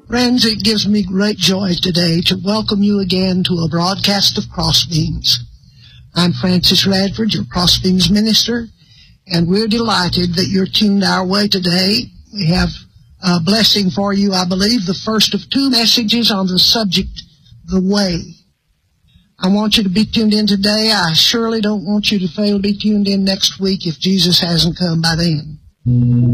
Friends, it gives me great joy today to welcome you again to a broadcast of Crossbeams. I'm Francis Radford, your Crossbeams minister, and we're delighted that you're tuned our way today. We have a blessing for you, I believe, the first of 2 messages on the subject, the way. I want you to be tuned in today. I surely don't want you to fail to be tuned in next week if Jesus hasn't come by then.